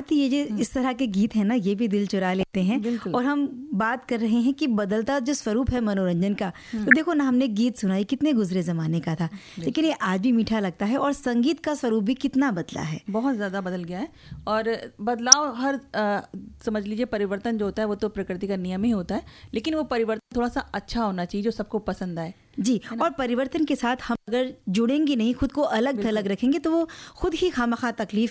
आरती, ये जो इस तरह के गीत हैं ना, ये भी दिल चुरा लेते हैं। और हम बात कर रहे हैं कि बदलता जो स्वरूप है मनोरंजन का, तो देखो ना, हमने गीत सुना, ये कितने गुजरे जमाने का था, लेकिन ये आज भी मीठा लगता है। और संगीत का स्वरूप भी कितना बदला है, बहुत ज़्यादा बदल गया है। और बदलाव हर समझ लीजिए, परिवर्तन जो होता है वो तो प्रकृति का नियम ही होता है, लेकिन वो परिवर्तन थोड़ा सा अच्छा होना चाहिए जो सबको पसंद आए जी। और परिवर्तन के साथ हम अगर जुड़ेंगे नहीं, खुद को अलग थलग रखेंगे, तो वो खुद ही खामखा तकलीफ